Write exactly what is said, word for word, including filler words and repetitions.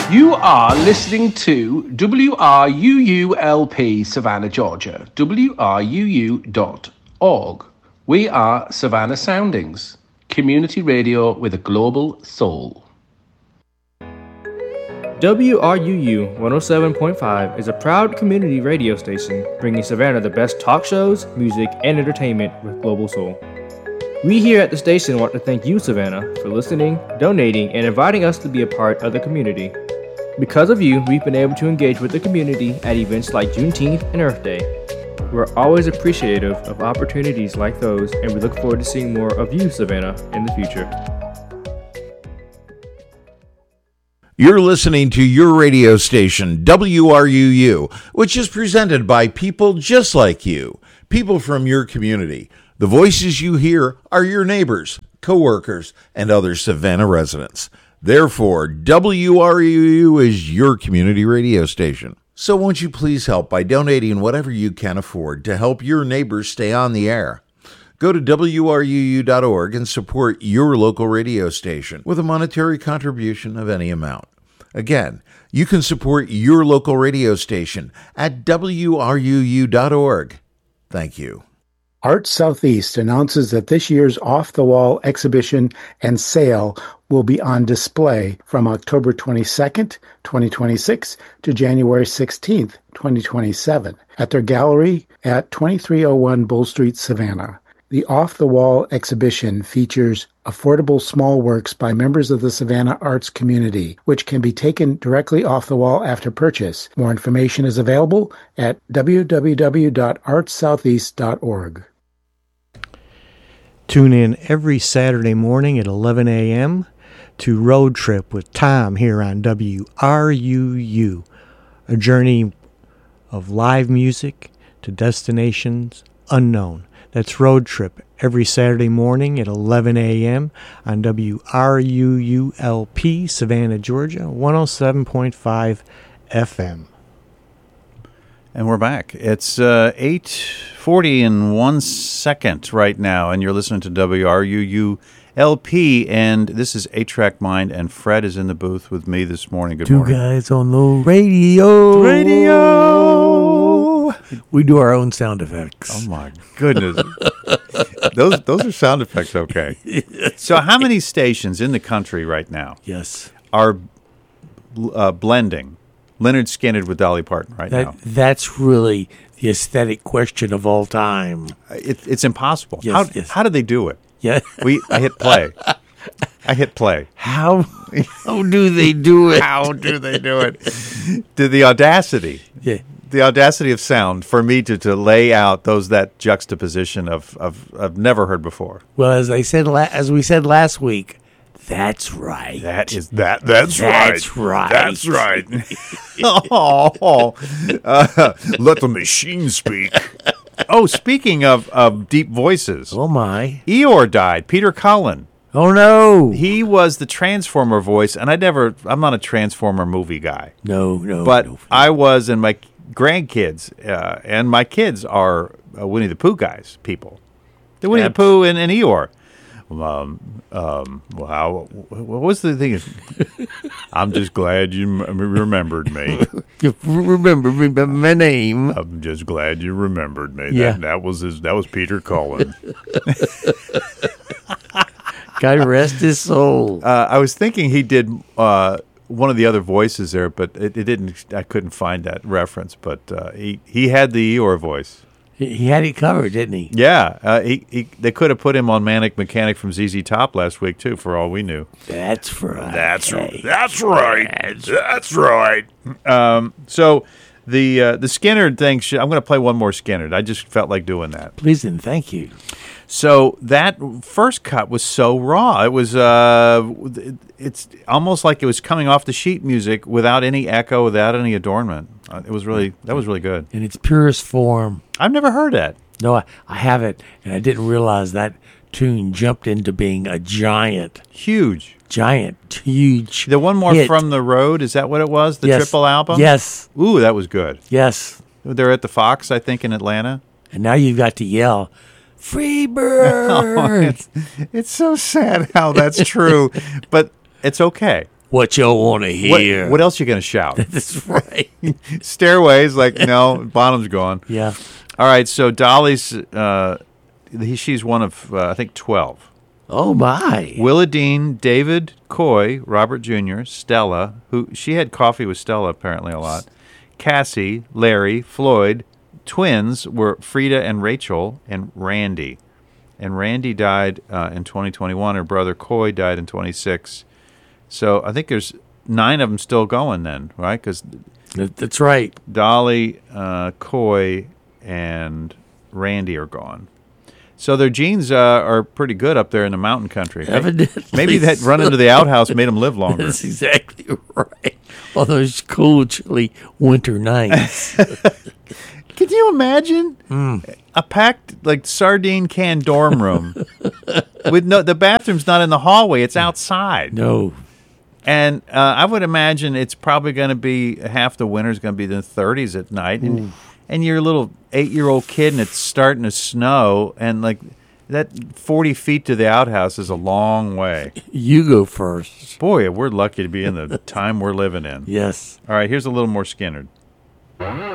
You are listening to W R U U L P Savannah, Georgia, W R U U dot org. We are Savannah Soundings, community radio with a global soul. W R U U one oh seven point five is a proud community radio station bringing Savannah the best talk shows, music, and entertainment with global soul. We here at the station want to thank you, Savannah, for listening, donating, and inviting us to be a part of the community. Because of you, we've been able to engage with the community at events like Juneteenth and Earth Day. We're always appreciative of opportunities like those, and we look forward to seeing more of you, Savannah, in the future. You're listening to your radio station, W R U U, which is presented by people just like you, people from your community. The voices you hear are your neighbors, coworkers, and other Savannah residents. Therefore, W R U U is your community radio station. So won't you please help by donating whatever you can afford to help your neighbors stay on the air? Go to W R U U dot org and support your local radio station with a monetary contribution of any amount. Again, you can support your local radio station at W R U U dot org. Thank you. Arts Southeast announces that this year's off-the-wall exhibition and sale will be on display from October twenty-second, twenty twenty-six to January sixteenth, twenty twenty-seven at their gallery at twenty-three oh one Bull Street, Savannah. The off-the-wall exhibition features affordable small works by members of the Savannah arts community, which can be taken directly off the wall after purchase. More information is available at w w w dot arts southeast dot org. Tune in every Saturday morning at eleven a.m. to Road Trip with Tom here on W R U U, a journey of live music to destinations unknown. That's Road Trip every Saturday morning at eleven a.m. on W R U U L P, Savannah, Georgia, one oh seven point five F M. And we're back. It's uh, eight forty and one second right now, and you're listening to W R U U L P, and this is eight track Mind, and Fred is in the booth with me this morning. Good Two morning. Two guys on the radio. Radio! We do our own sound effects. Oh, my goodness. those those are sound effects, okay. So how many stations in the country right now yes. are uh, blending Leonard Skinner with Dolly Parton right that, now? That's really the aesthetic question of all time. It, it's impossible. Yes, how, yes. how do they do it? Yeah. we I hit play. I hit play. How how do they do it? How do they do it? The, the audacity. Yeah. The audacity of sound for me to, to lay out those that juxtaposition of, of I've never heard before. Well, as I said, la- as we said last week, that's right. That is that. That's, that's right. right. That's right. oh, uh, let the machine speak. Oh, speaking of, of deep voices. Oh my! Eeyore died. Peter Cullen. Oh no! He was the Transformer voice, and I never. I'm not a Transformer movie guy. No, no. But no. I was, and my grandkids uh, and my kids are uh, Winnie the Pooh guys. People. The Winnie Abs- the Pooh and, and Eeyore. Um, um, wow. What was the thing? I'm just glad you m- remembered me. You remember, remember my name. I'm just glad you remembered me. Yeah. That, that was his, that was Peter Cullen. God rest his soul. Uh, I was thinking he did uh, one of the other voices there, but it, it didn't. I couldn't find that reference. But uh, he he had the Eeyore voice. He had it covered, didn't he? Yeah, uh, he, he they could have put him on Manic Mechanic from Z Z Top last week too, for all we knew. That's right. That's right. That's right. That's, That's right. Um, so the uh, the Skinner thing. Should, I'm going to play one more Skinner. I just felt like doing that. Please and thank you. So that first cut was so raw. It was uh, it's almost like it was coming off the sheet music without any echo, without any adornment. Uh, it was really that was really good in its purest form. I've never heard that. No, I, I haven't, and I didn't realize that tune jumped into being a giant, huge, giant, huge. The one more hit. From the Road, is that what it was? The yes. triple album. Yes. Ooh, that was good. Yes. They're at the Fox, I think, in Atlanta. And now you've got to yell, "Freebird!" Oh, it's, it's so sad how that's true, but it's okay. what y'all want to hear. What, what else you going to shout? That's right. Stairways, like, no, bottom's gone. Yeah. All right, so Dolly's, uh, he, she's one of, uh, I think, twelve. Oh, my. Willa Dean, David Coy, Robert Junior, Stella, who she had coffee with Stella apparently a lot, Cassie, Larry, Floyd. Twins were Frida and Rachel, and Randy. And Randy died uh, in twenty twenty-one. Her brother Coy died in twenty-six. So I think there's nine of them still going then, right? Because that's right. Dolly, uh, Coy, and Randy are gone. So their genes uh, are pretty good up there in the mountain country. Evidently. Maybe that run into the outhouse made them live longer. That's exactly right. All those cool, chilly winter nights. Can you imagine mm. a packed, like, sardine can dorm room with no, the bathroom's not in the hallway; it's outside. No. And uh, I would imagine it's probably going to be half the winter's going to be in the thirties at night, and, and you're a little eight-year-old kid, and it's starting to snow, and like that forty feet to the outhouse is a long way. You go first. Boy, we're lucky to be in the time we're living in. Yes. All right, here's a little more Skynyrd.